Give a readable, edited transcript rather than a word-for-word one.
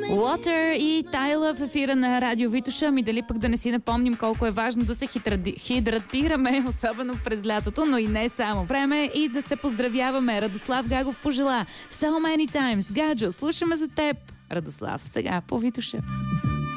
Water и Тайла в ефира на Радио Витоша. Ами дали пък да не си напомним колко е важно да се хидратираме, особено през лятото, но и не само. Време е и да се поздравяваме. Радослав Гагов пожела So Many Times. Гаджо, слушаме за теб. Радослав, сега по Витоша.